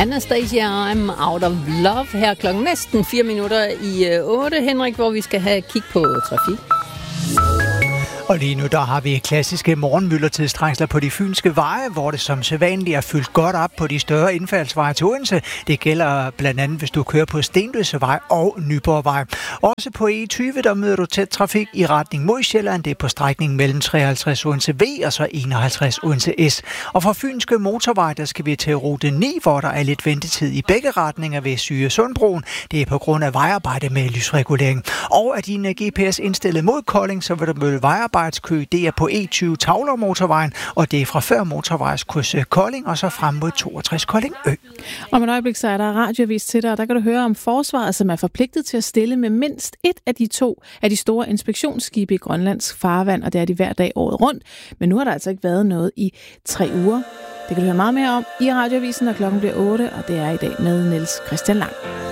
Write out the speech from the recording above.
Anastasia, I'm out of love. Her klokken næsten 4 minutter i 8, Henrik, hvor vi skal have kig på trafik. Og lige nu der har vi klassiske morgenmyldretidstrængsler på de fynske veje, hvor det som sædvanligt er fyldt godt op på de større indfaldsveje til Odense. Det gælder blandt andet, hvis du kører på Stenløsevej og Nyborgvej. Også på E20, der møder du tæt trafik i retning mod Sjælland. Det er på strækningen mellem 53 Odense V og så 51 Odense S. Og fra fynske motorvej, der skal vi til rute 9, hvor der er lidt ventetid i begge retninger ved Syge-Sundbroen. Det er på grund af vejarbejde med lysregulering. Og er din GPS indstillet mod Kolding, så vil du møde vejarbejde. Det er på E20 Tavler-motorvejen, og det er fra før motorvejskryds Kolding, og så frem mod 62 Kolding Ø. Om et øjeblik, så er der radiovis til dig, og der kan du høre om forsvaret, som er forpligtet til at stille med mindst et af de 2 af de store inspektionsskibe i Grønlands farvand, og det er de hver dag året rundt. Men nu har der altså ikke været noget i 3 uger. Det kan du høre meget mere om i radiovisen, når klokken bliver 8, og det er i dag med Niels Christian Lang.